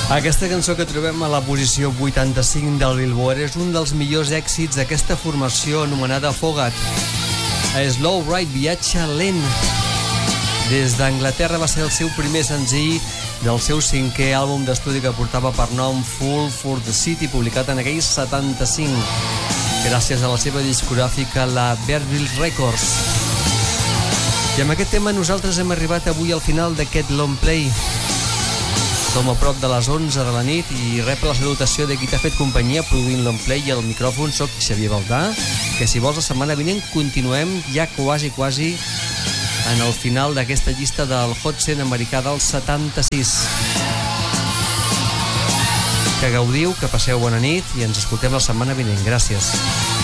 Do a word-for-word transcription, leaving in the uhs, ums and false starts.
Aquesta cançó que trobem a la posició vuitanta-cinc del Billboard és un dels millors èxits d'aquesta formació anomenada Fogat. Slow Ride, viatge lent. Des d'Anglaterra va ser el seu primer senzill del seu cinquè àlbum d'estudi que portava per nom Fool for the City, publicat en aquell setanta-cinc, gràcies a la seva discogràfica, la Bearville Records. I amb aquest tema nosaltres hem arribat avui al final d'aquest long play. Som a prop de les onze de la nit i rep la salutació de qui t'ha fet companyia produint long play, i al micròfon soc Xavier Baldà, que si vols la setmana vinent continuem ja quasi quasi en el final d'aquesta llista del Hot cent americà del setanta-sis. Que gaudiu, que passeu bona nit i ens escoltem la setmana vinent. Gràcies.